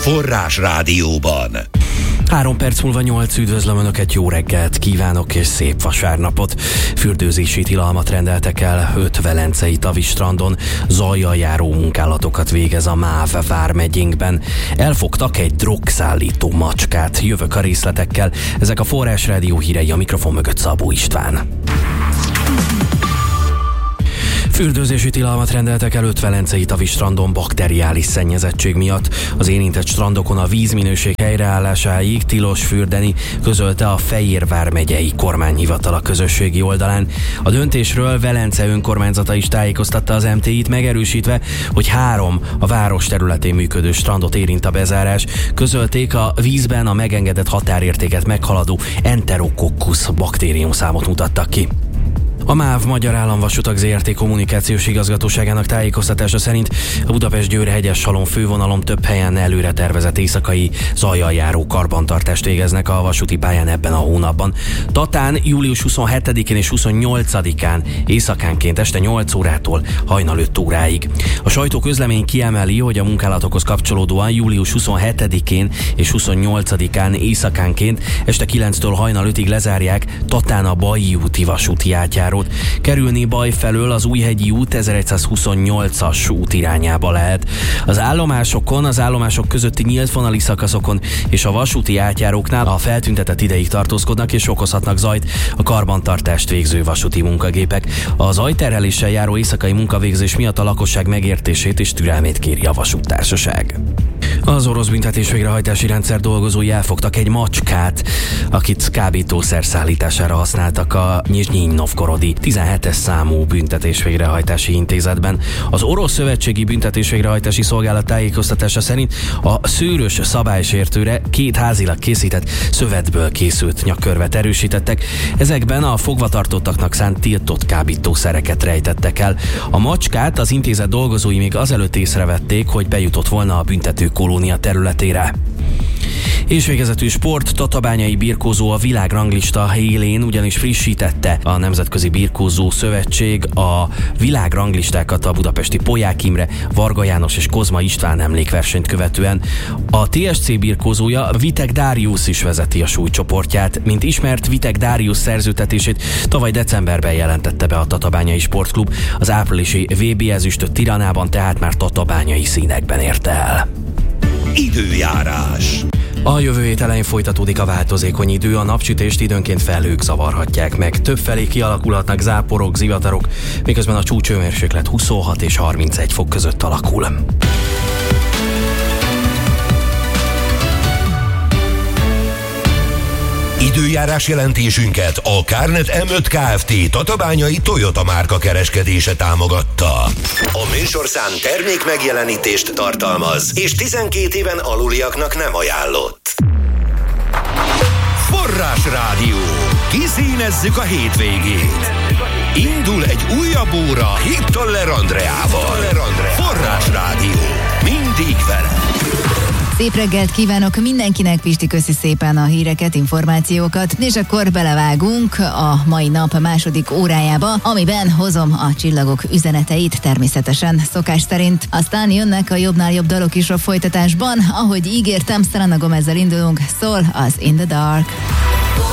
Forrás Rádióban. 3 perc múlva 8, üdvözlöm Önöket, jó reggelt kívánok és szép vasárnapot. Fürdőzési tilalmat rendeltek el 5 velencei tavistrandon, zajjal járó munkálatokat végez a MÁV vármegyénkben. Elfogtak egy drogszállító macskát, jövök a részletekkel. Ezek a Forrás Rádió hírei, a mikrofon mögött Szabó István. Fürdőzési tilalmat rendeltek el 5 velencei tavistrandon bakteriális szennyezettség miatt. Az érintett strandokon a vízminőség helyreállásáig tilos fürdeni, közölte a Fejér vármegyei kormányhivatal a közösségi oldalán. A döntésről Velence önkormányzata is tájékoztatta az MTI-t, megerősítve, hogy 3 a város területén működő strandot érint a bezárás. Közölték, a vízben a megengedett határértéket meghaladó Enterococcus baktériumszámot mutattak ki. A MÁV Magyar Államvasutak Zrt. Kommunikációs igazgatóságának tájékoztatása szerint a Budapest-Győr-Hegyes-Salon fővonalon több helyen előre tervezett éjszakai zajjal járó karbantartást végeznek a vasúti pályán ebben a hónapban. Tatán július 27-én és 28-án éjszakánként este 8 órától hajnal 5 óráig. A sajtóközlemény kiemeli, hogy a munkálatokhoz kapcsolódóan július 27-én és 28-án éjszakánként este 9-től hajnal 5-ig lezárják Tatán a Bajai úti vasúti átjárót. Kerülni Baj felől az Újhegyi út 1128-as út irányába lehet. Az állomások közötti nyílt vonali szakaszokon és a vasúti átjáróknál a feltüntetett ideig tartózkodnak és okozhatnak zajt a karbantartást végző vasúti munkagépek. A zajterheléssel járó éjszakai munkavégzés miatt a lakosság megértését és türelmét kéri a vasúttársaság. Az orosz büntetésvégrehajtási rendszer dolgozói elfogtak egy macskát, akit kábítószer szállítására használtak a Nyizsnyij Novgorodi 17-es számú büntetésvégrehajtási intézetben. Az orosz szövetségi büntetésvégrehajtási szolgálat tájékoztatása szerint a szőrös szabálysértőre 2 házilag készített szövetből készült nyakkörvet erősítettek. Ezekben a fogvatartottaknak szánt tiltott kábítószereket rejtettek el. A macskát az intézet dolgozói még azelőtt észrevették, hogy bejutott volna a büntető kolónia területére. És végezetül sport, Tatabányai birkózó a világranglista élén, ugyanis frissítette a Nemzetközi Birkózó Szövetség a világranglistákat a budapesti Polyák Imre, Varga János és Kozma István emlékversenyt követően. A TSC birkózója Vitek Darius is vezeti a súlycsoportját. Mint ismert, Vitek Darius szerződtetését tavaly decemberben jelentette be a Tatabányai Sportklub, az áprilisi VB ezüstöt Tiranában tehát már tatabányai színekben érte el. Időjárás. A jövő hét elején folytatódik a változékony idő, a napsütést időnként felhők zavarhatják meg. Többfelé kialakulhatnak záporok, zivatarok, miközben a csúcshőmérséklet 26 és 31 fok között alakul. Időjárás jelentésünket a Carnet M5 Kft. Tatabányai Toyota márka kereskedése támogatta. A műsorszám termék megjelenítést tartalmaz, és 12 éven aluliaknak nem ajánlott. Forrás Rádió. Kiszínezzük a hétvégét. Indul egy újabb óra Hitler Andreával. Forrás Rádió. Mindig vele. Szép reggelt kívánok mindenkinek, Pisti, köszi szépen a híreket, információkat, és akkor belevágunk a mai nap második órájába, amiben hozom a csillagok üzeneteit, természetesen szokás szerint. Aztán jönnek a jobbnál jobb dalok is a folytatásban, ahogy ígértem, Selena Gomezzel indulunk, szól az In the Dark.